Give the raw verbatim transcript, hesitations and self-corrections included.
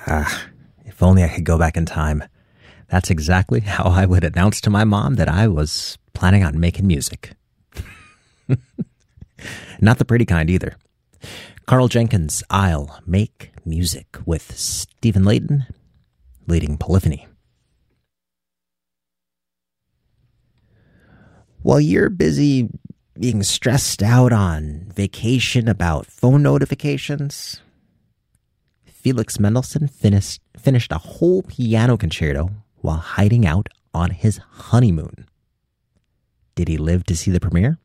Ah, if only I could go back in time. That's exactly how I would announce to my mom that I was planning on making music. Not the pretty kind either. Carl Jenkins, I'll Make Music with Stephen Layton leading Polyphony. While you're busy being stressed out on vacation about phone notifications, Felix Mendelssohn finished, finished a whole piano concerto while hiding out on his honeymoon. Did he live to see the premiere?